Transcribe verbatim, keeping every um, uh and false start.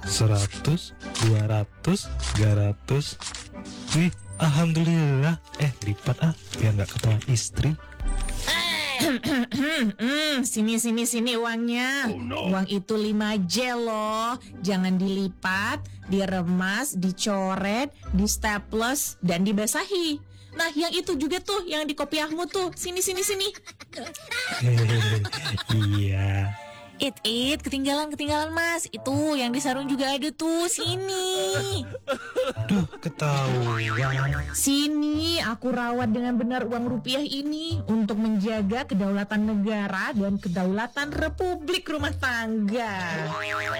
Seratus, dua ratus, tiga ratus. Wih, alhamdulillah. Eh, lipat ah, biar nggak ketahuan istri. Hmm, sini sini sini uangnya. Uang itu lima J loh. Jangan dilipat, diremas, dicoret, di staples dan dibasahi. Nah, yang itu juga tuh, yang di kopiahmu tuh. Sini sini sini. Hehehe, iya. It it ketinggalan ketinggalan Mas. Itu yang di sarung juga ada tuh. Sini. Duh, ketahuan. Sini, aku rawat dengan benar uang rupiah ini untuk menjaga kedaulatan negara dan kedaulatan Republik Rumah Tangga.